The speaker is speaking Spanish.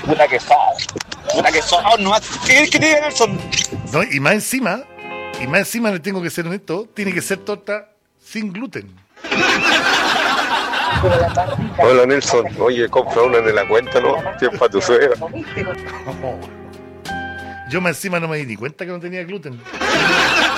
Puta que son. Puta que son, nomás. ¿Qué tiene Nelson? No, y más encima le tengo que ser honesto, tiene que ser torta sin gluten. Hola Nelson, oye, compra una en la cuenta, ¿no? Si es para tu suegra. Yo más encima no me di ni cuenta que no tenía gluten.